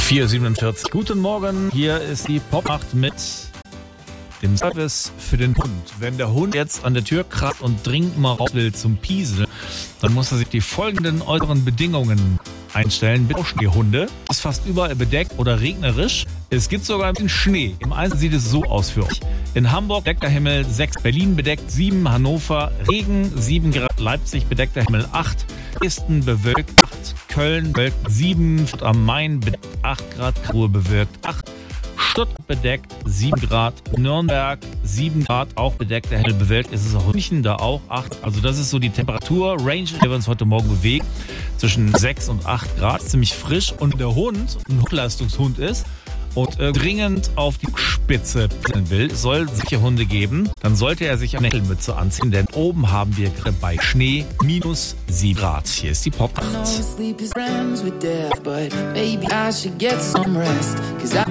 4:47. Guten Morgen, hier ist die Pop-8 mit dem Service für den Hund. Wenn der Hund jetzt an der Tür kratzt und dringend mal raus will zum Pieseln, dann muss er sich die folgenden äußeren Bedingungen einstellen. Bitte die Hunde. Es ist fast überall bedeckt oder regnerisch. Es gibt sogar ein bisschen Schnee. Im Einzelnen sieht es so aus für euch. In Hamburg bedeckter Himmel 6, Berlin bedeckt 7, Hannover Regen 7 Grad, Leipzig bedeckter Himmel 8, Dresden bewölkt 8, Köln bewölkt 7, am Main bedeckt 8 Grad, Karlsruhe bewölkt 8, Stuttgart bedeckt 7 Grad, Nürnberg 7 Grad, auch bedeckter Himmel bewölkt. Es ist auch München da auch 8. Also das ist so die Temperatur-Range, in der wir uns heute Morgen bewegen. Zwischen 6 und 8 Grad, ziemlich frisch. Und der Hund ein Hochleistungshund ist und dringend auf die Spitze will, soll solche Hunde geben, dann sollte er sich eine Helmmütze anziehen, denn oben haben wir gerade bei Schnee minus 7 Grad. Hier ist die Pop-8.